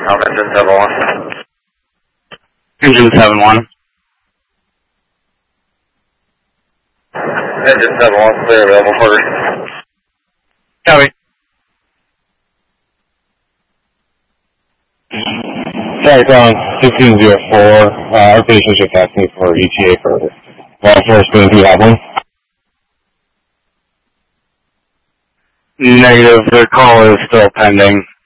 I'm engine 7-1. Engine 7-1. Engine 7-1, clear available for Copy. Cyclone 1604, our patient's just asking for ETA for law enforcement. Do you have one? Negative, the call is still pending.